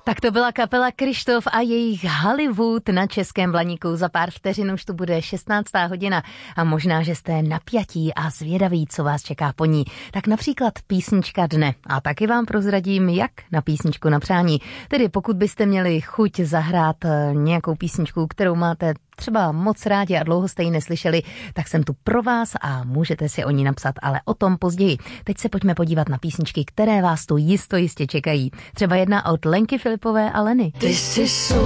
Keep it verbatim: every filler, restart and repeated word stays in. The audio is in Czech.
Tak to byla kapela Kryštof a jejich Hollywood na Českém Blaníku. Za pár vteřin už tu bude šestnáctá hodina a možná, že jste napjatí a zvědaví, co vás čeká po ní. Tak například písnička dne. A taky vám prozradím, jak na písničku na přání. Tedy pokud byste měli chuť zahrát nějakou písničku, kterou máte třeba moc rádi a dlouho jste ji neslyšeli, tak jsem tu pro vás a můžete si o ní napsat, ale o tom později. Teď se pojďme podívat na písničky, které vás tu jisto jistě čekají. Třeba jedna od Lenky Filipové a Leny. Ty jsi